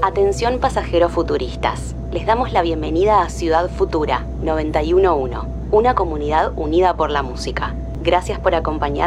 Atención pasajeros futuristas. Les damos la bienvenida a Ciudad Futura 911, una comunidad unida por la música. Gracias por acompañarnos.